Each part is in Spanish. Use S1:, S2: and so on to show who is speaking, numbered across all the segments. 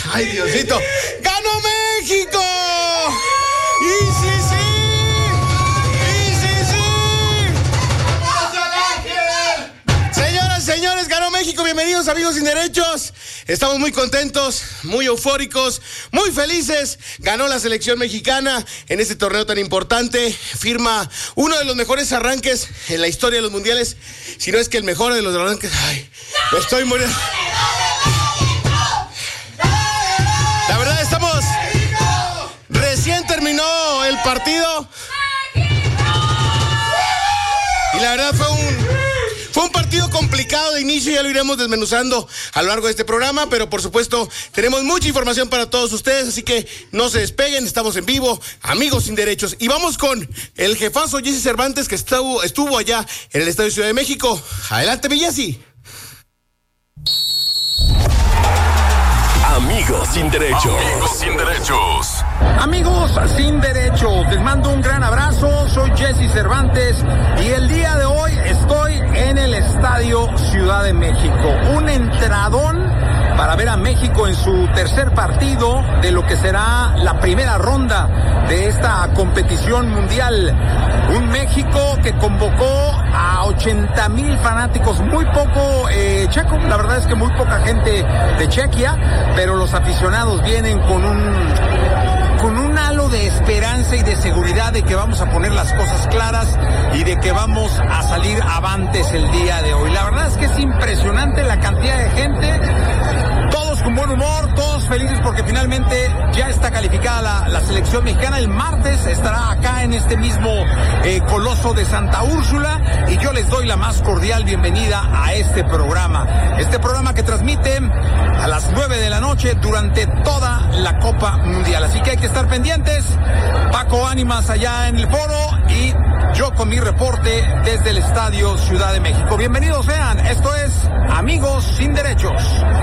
S1: ¡Ay, Diosito! ¡Ganó México! ¡Y sí! Señores, ganó México. Bienvenidos, amigos sin derechos. Estamos muy contentos, muy eufóricos, muy felices. Ganó la selección mexicana en este torneo tan importante. Firma uno de los mejores arranques en la historia de los mundiales, si no es que el mejor de los arranques. Ay, me estoy muriendo. La verdad, estamos... Recién terminó el partido. Y la verdad fue un partido complicado de inicio, ya lo iremos desmenuzando a lo largo de este programa, pero por supuesto tenemos mucha información para todos ustedes, así que no se despeguen, estamos en vivo, amigos sin derechos. Y vamos con el jefazo Jesse Cervantes, que estuvo allá en el Estadio Ciudad de México. Adelante, mi Jesse.
S2: Amigos sin derechos. Amigos sin derechos.
S3: Amigos sin derechos, les mando un gran abrazo, soy Jesse Cervantes y el día de hoy estoy en el Estadio Ciudad de México. Un entradón para ver a México en su tercer partido de lo que será la primera ronda de esta competición mundial. Un México que convocó a 80,000 fanáticos, muy poco checo, la verdad es que muy poca gente de Chequia, pero los aficionados vienen con un halo de esperanza y de seguridad de que vamos a poner las cosas claras y de que vamos a salir avantes el día de hoy. La verdad es que es impresionante la cantidad de gente, todos con buen humor, todos felices porque finalmente ya está calificada la selección mexicana. El martes estará acá en este mismo coloso de Santa Úrsula y yo les doy la más cordial bienvenida a este programa. Este programa que transmite a las 9 de la noche durante toda la Copa Mundial. Así que hay que estar pendientes. Paco Ánimas allá en el foro y yo con mi reporte desde el Estadio Ciudad de México. Bienvenidos sean, esto es Amigos sin Derechos.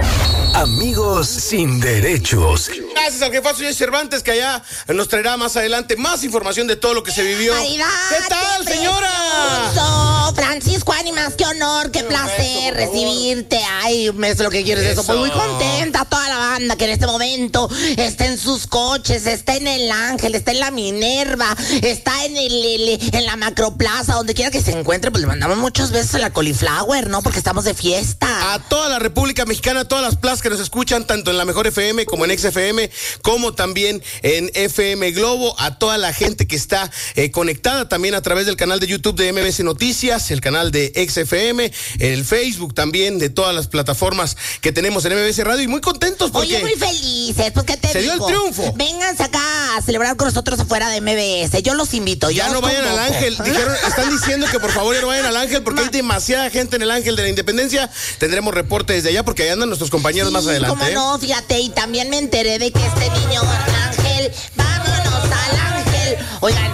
S2: Amigos sin derechos.
S1: Gracias al jefazo Jesse Cervantes, que allá nos traerá más adelante más información de todo lo que se vivió. ¿Qué tal, señora?
S4: Francisco Ánimas, qué honor, qué placer recibirte. Ay, es lo que quieres eso. Pues muy contenta toda la banda que en este momento está en sus coches, está en el Ángel, está en la Minerva, está en la Macroplaza, donde quiera que se encuentre, pues le mandamos muchos besos a la Cauliflower, ¿no? Porque estamos de fiesta.
S1: A toda la República Mexicana, a todas las plazas que nos escuchan, tanto en la Mejor FM como en XFM, como también en FM Globo, a toda la gente que está conectada también a través del canal de YouTube de MBC Noticias, el canal de XFM, el Facebook también, de todas las plataformas que tenemos en MBC Radio, y muy contentos porque...
S4: Oye, muy felices, pues ¿qué te
S1: se
S4: digo?
S1: dio el triunfo.
S4: Vénganse acá a celebrar con nosotros afuera de MBS, yo los invito.
S1: Ya no vayan al Ángel, están diciendo que por favor ya no vayan al Ángel porque hay demasiada gente en el Ángel de la Independencia. Tendremos reporte desde allá porque allá andan nuestros compañeros más adelante.
S4: Cómo no, fíjate, y también me enteré de que este niño Ángel, vámonos al Ángel. Oigan,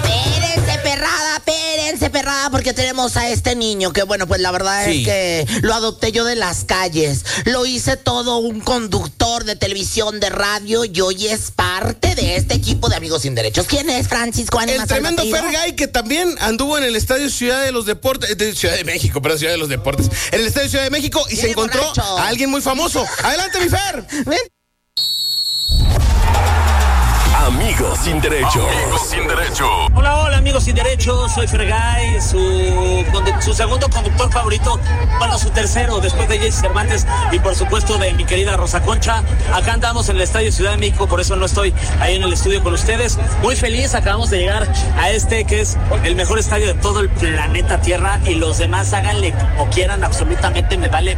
S4: espérense, perrada, porque tenemos a este niño que, bueno, pues la verdad es que lo adopté yo de las calles. Lo hice todo un conductor de televisión, de radio, y hoy es parte de este equipo de Amigos sin Derechos. ¿Quién es Francisco Ánimas?
S1: El tremendo Fergay, que también anduvo en el Estadio Ciudad de los Deportes, Ciudad de México, pero Ciudad de los Deportes, en el Estadio Ciudad de México, y se encontró a alguien muy famoso. ¡Adelante, mi Fer!
S4: Ven.
S2: Amigos sin derechos. Amigos sin derechos.
S5: Hola, amigos sin derechos. Soy Fergay, su segundo conductor favorito. Bueno, su tercero, después de Jesse Cervantes y por supuesto de mi querida Rosa Concha. Acá andamos en el Estadio Ciudad de México, por eso no estoy ahí en el estudio con ustedes. Muy feliz, acabamos de llegar a este que es el mejor estadio de todo el planeta Tierra, y los demás háganle como quieran, absolutamente me vale.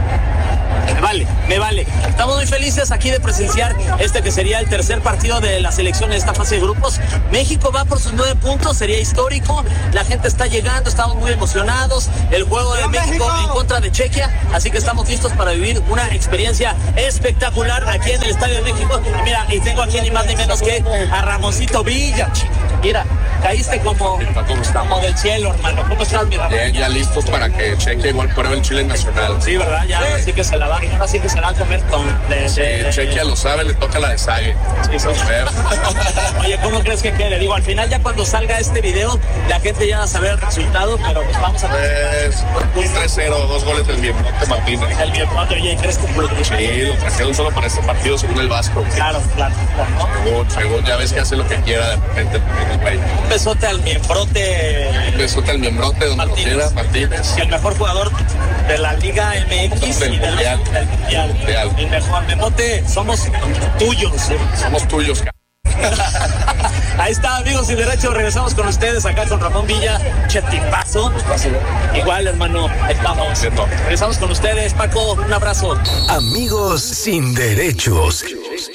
S5: Me vale. Estamos muy felices aquí de presenciar este que sería el tercer partido de la selección en esta fase de grupos. México va por sus 9 puntos, sería histórico. La gente está llegando, estamos muy emocionados. El juego de México en contra de Chequia, así que estamos listos para vivir una experiencia espectacular aquí en el Estadio de México. Y mira, y tengo aquí ni más ni menos que a Ramoncito Villa. Mira, caíste como del cielo, hermano. ¿Cómo estás, mi Ramón?
S6: Ya listos para que Chequia igual pruebe el chile nacional.
S5: Sí, ¿verdad? Ya sí que se la va a comer con...
S6: Chequia lo sabe, le toca la de Sague.
S5: Sí. Oye, ¿cómo crees que quede? Digo, al final ya cuando salga este video, la gente ya va a saber el resultado, pero pues vamos a...
S6: un 3-0, 2 goles del Miembrote Martínez.
S5: El Miembrote, oye, ¿crees que...
S6: Sí, lo trajeron solo para este partido según el Vasco.
S5: Claro.
S6: Según ya ves que hace lo que quiera de repente.
S5: Un besote al Miembrote.
S6: Un besote al Miembrote, donde lo quiera, Martínez.
S5: El mejor jugador de la Liga MX
S6: del Mundial.
S5: El mejor. Miembrote, somos tuyos.
S6: Somos tuyos,
S5: Ahí está, amigos sin derecho. Regresamos con ustedes acá con Ramón Villa, Chetipazo. Igual, hermano, ahí estamos. Regresamos con ustedes, Paco. Un abrazo.
S2: Amigos sin derechos.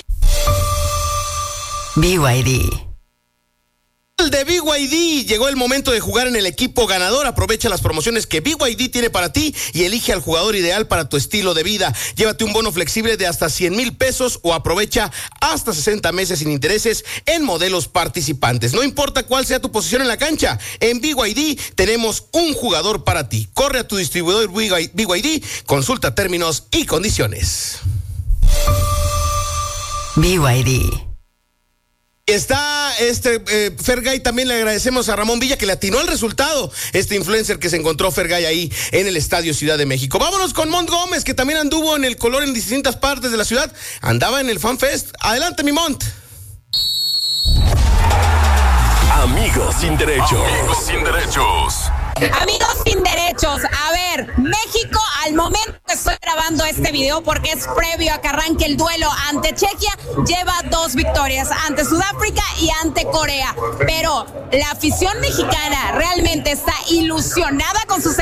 S7: BYD.
S1: De BYD, llegó el momento de jugar en el equipo ganador. Aprovecha las promociones que BYD tiene para ti y elige al jugador ideal para tu estilo de vida. Llévate un bono flexible de hasta 100,000 pesos o aprovecha hasta 60 meses sin intereses en modelos participantes. No importa cuál sea tu posición en la cancha, en BYD tenemos un jugador para ti. Corre a tu distribuidor BYD, consulta términos y condiciones.
S7: BYD.
S1: Está Fergay, también le agradecemos a Ramón Villa que le atinó el resultado, este influencer que se encontró Fergay ahí en el Estadio Ciudad de México. Vámonos con Mont Gómez, que también anduvo en el color en distintas partes de la ciudad, andaba en el Fan Fest. Adelante, mi Mont.
S2: Amigos sin derechos. Amigos sin derechos.
S8: Amigos sin derechos, a ver, México al momento que estoy grabando este video porque es previo a que arranque el duelo ante Chequia, lleva 2 victorias ante Sudáfrica y ante Corea, pero la afición mexicana realmente está ilusionada con sus